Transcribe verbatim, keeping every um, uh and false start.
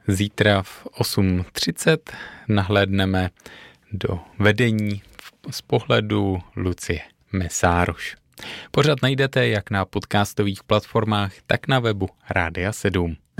Zítra v osm třicet nahlédneme do vedení z pohledu Lucie Mesároš. Pořad najdete jak na podcastových platformách, tak na webu Rádia sedm.